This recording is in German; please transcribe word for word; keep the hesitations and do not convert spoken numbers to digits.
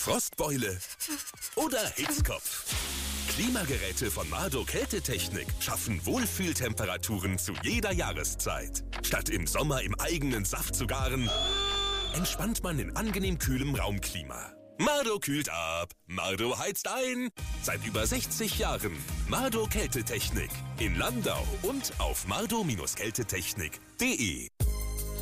Frostbeule oder Hitzkopf. Klimageräte von Mardo Kältetechnik schaffen Wohlfühltemperaturen zu jeder Jahreszeit. Statt im Sommer im eigenen Saft zu garen, entspannt man in angenehm kühlem Raumklima. Mardo kühlt ab, Mardo heizt ein. Seit über sechzig Jahren Mardo Kältetechnik in Landau und auf mardo Kältetechnik punkt de.